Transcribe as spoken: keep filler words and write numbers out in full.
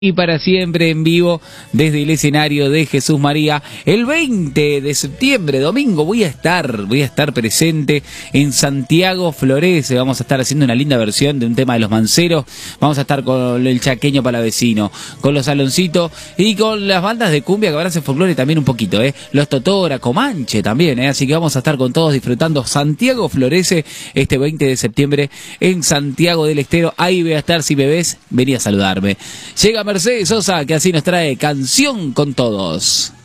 Y para siempre en vivo desde el escenario de Jesús María. El veinte de septiembre, domingo, voy a estar, voy a estar presente en Santiago Florece. Vamos a estar haciendo una linda versión de un tema de los Manceros. Vamos a estar con el Chaqueño Palavecino, con los Saloncitos y con las bandas de cumbia que van a hacer folclore también un poquito, ¿eh? Los Totora, Comanche también, ¿eh? Así que vamos a estar con todos disfrutando Santiago Florece este veinte de septiembre en Santiago del Estero. Ahí voy a estar, si me ves, vení a saludarme. Llega Mercedes Sosa, que así nos trae Canción con Todos.